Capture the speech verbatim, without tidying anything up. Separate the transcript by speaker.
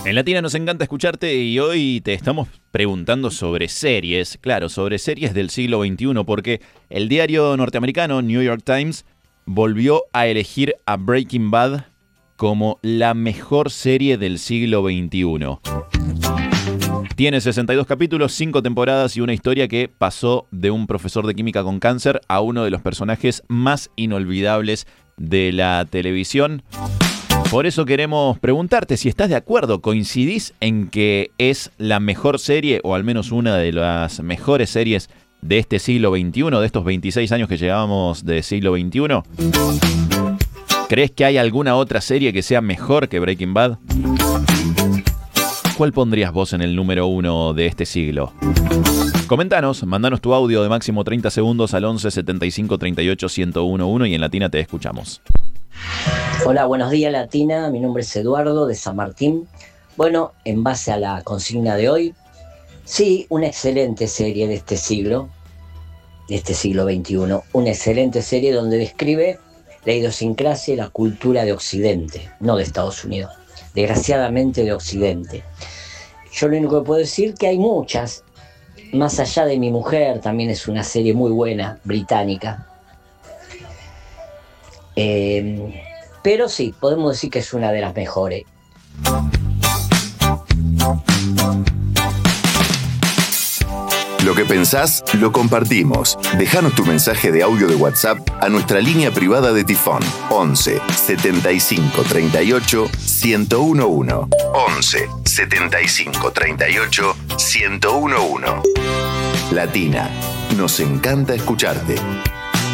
Speaker 1: En Latina nos encanta escucharte y hoy te estamos preguntando sobre series, claro, sobre series del siglo veintiuno, porque el diario norteamericano New York Times volvió a elegir a Breaking Bad como la mejor serie del siglo veintiuno. Tiene sesenta y dos capítulos, cinco temporadas y una historia que pasó de un profesor de química con cáncer a uno de los personajes más inolvidables de la televisión. Por eso queremos preguntarte si estás de acuerdo, coincidís en que es la mejor serie o al menos una de las mejores series de este siglo veintiuno, de estos veintiséis años que llevamos de siglo veintiuno. ¿Crees que hay alguna otra serie que sea mejor que Breaking Bad? ¿Cuál pondrías vos en el número uno de este siglo? Coméntanos, mandanos tu audio de máximo treinta segundos al once setenta y cinco treinta y ocho ciento uno y en Latina te escuchamos.
Speaker 2: Hola, buenos días Latina, mi nombre es Eduardo de San Martín. Bueno, en base a la consigna de hoy, sí, una excelente serie de este siglo, de este siglo veintiuno, una excelente serie donde describe la idiosincrasia y la cultura de Occidente, no de Estados Unidos, desgraciadamente de Occidente. Yo lo único que puedo decir es que hay muchas, más allá de Mi Mujer, también es una serie muy buena, británica. Eh, pero sí, podemos decir que es una de las mejores.
Speaker 3: Lo que pensás, lo compartimos. Déjanos tu mensaje de audio de WhatsApp a nuestra línea privada de Tifón. once setenta y cinco treinta y ocho ciento once. once setenta y cinco treinta y ocho ciento once. Latina, nos encanta escucharte.